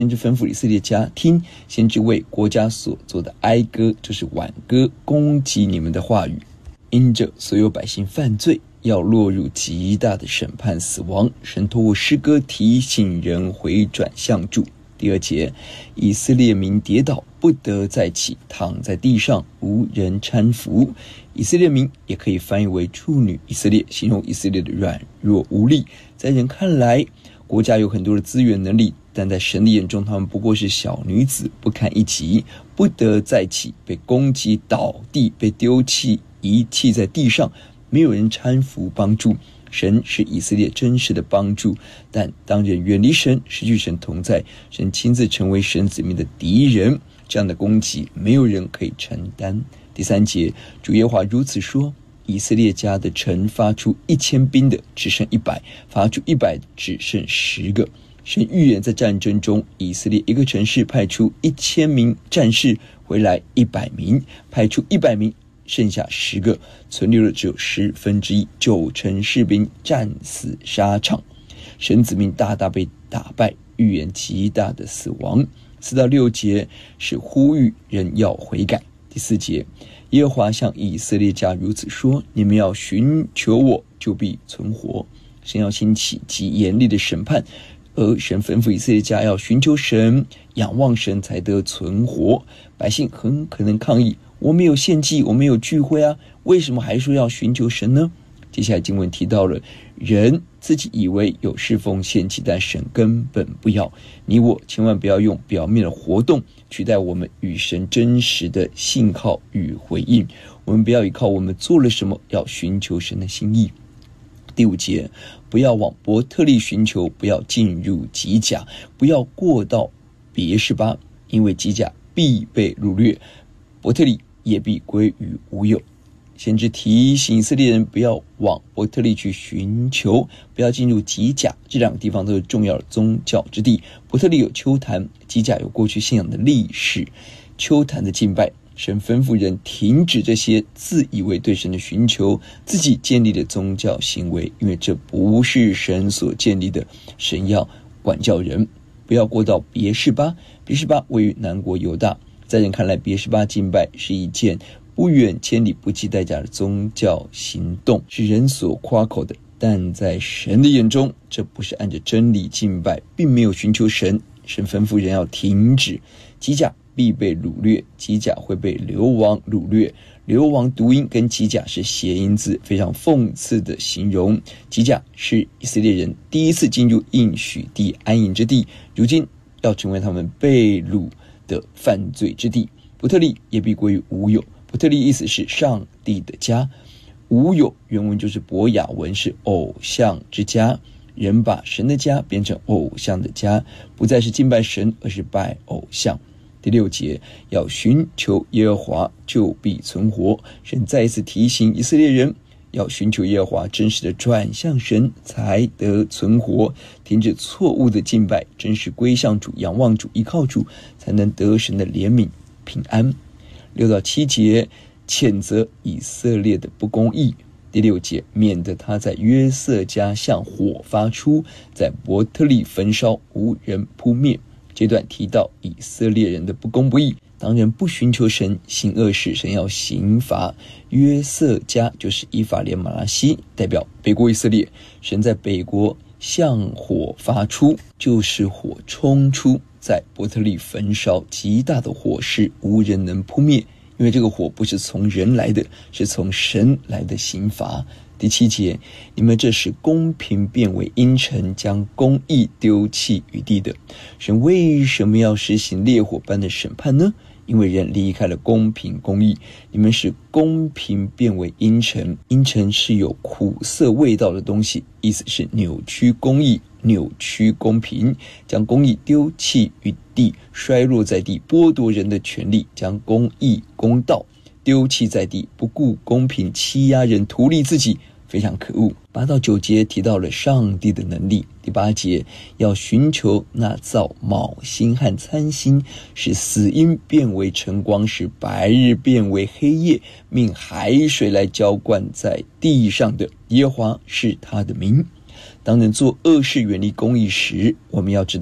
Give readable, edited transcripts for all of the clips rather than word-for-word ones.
先知吩咐以色列家听，先知为国家所做的哀歌，就是挽歌，攻击你们的话语。因着所有百姓犯罪，要落入极大的审判死亡。神透过诗歌提醒人回转向主。第二节，以色列民跌倒，不得再起，躺在地上，无人搀扶。以色列民也可以翻译为处女以色列，形容以色列的软弱无力。在人看来，国家有很多的资源能力，但在神的眼中，他们不过是小女子，不堪一击，不得再起，被攻击倒地，被丢弃遗弃在地上，没有人搀扶帮助。神是以色列真实的帮助，但当人远离神，失去神同在，神亲自成为神子民的敌人，这样的攻击没有人可以承担。第三节，主耶和华如此说，以色列家的城发出1000兵的只剩100，发出100只剩10个。神预言在战争中，以色列一个城市派出1000名战士，回来100名，派出100名，剩下10个，存留的只有1/10， 9成士兵战死沙场。神子民大大被打败，预言极大的死亡。4到6节是呼吁人要悔改。第4节，耶和华向以色列家如此说，你们要寻求我，就必存活。神要兴起极严厉的审判，而神吩咐以色列家要寻求神，仰望神才得存活。百姓很可能抗议，我没有献祭，我没有聚会啊，为什么还说要寻求神呢？接下来经文提到了人自己以为有侍奉献祭，但神根本不要。你我千万不要用表面的活动取代我们与神真实的信靠与回应。我们不要依靠我们做了什么，要寻求神的心意。第5节，不要往伯特利寻求，不要进入吉甲，不要过到别是巴，因为吉甲必被掳掠，伯特利也必归于无有。先知提醒以色列人不要往伯特利去寻求，不要进入吉甲，这2个地方都是重要的宗教之地。伯特利有丘坛，吉甲有过去信仰的历史。丘坛的敬拜，神吩咐人停止这些自以为对神的寻求，自己建立的宗教行为，因为这不是神所建立的。神要管教人，不要过到别是巴。别是巴位于南国犹大，在人看来，别是巴敬拜是一件不远千里不计代价的宗教行动，是人所夸口的，但在神的眼中，这不是按着真理敬拜，并没有寻求神。神吩咐人要停止。吉甲必被掳掠，吉甲会被流亡掳掠。流亡读音跟吉甲是谐音字，非常讽刺的形容。吉甲是以色列人第一次进入应许地安营之地，如今要成为他们被掳的犯罪之地。伯特利也必归于无有。伯特利意思是上帝的家，无有原文就是博雅文，是偶像之家。人把神的家变成偶像的家，不再是敬拜神，而是拜偶像。第6节，要寻求耶和华，就必存活。神再一次提醒以色列人，要寻求耶和华，真实的转向神，才得存活。停止错误的敬拜，真实归向主，仰望主，依靠主，才能得神的怜悯平安。6到7节，谴责以色列的不公义。第6节，免得他在约瑟家向火发出，在伯特利焚烧，无人扑灭。这段提到以色列人的不公不义，当人不寻求神，行恶事，神要刑罚。约瑟家就是以法莲马拉西，代表北国以色列。神在北国向火发出，就是火冲出，在伯特利焚烧，极大的火势，无人能扑灭。因为这个火不是从人来的，是从神来的刑罚。第7节，你们这使公平变为阴沉，将公义丢弃于地的。神为什么要实行烈火般的审判呢？因为人离开了公平公义。你们使公平变为阴沉，阴沉是有苦涩味道的东西，意思是扭曲公义，扭曲公平，将公义丢弃于地，衰落在地，剥夺人的权利，将公义公道丢弃在地，不顾公平，欺压人，图利自己，非常可恶。8到9节提到了上帝的能力。第8节，要寻求那造卯星和参星，使死阴变为晨光，使白日变为黑夜，命海水来浇灌在地上的，耶和华是他的名。当人做恶事，远离公义时，我们要知道，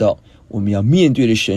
我们要面对的神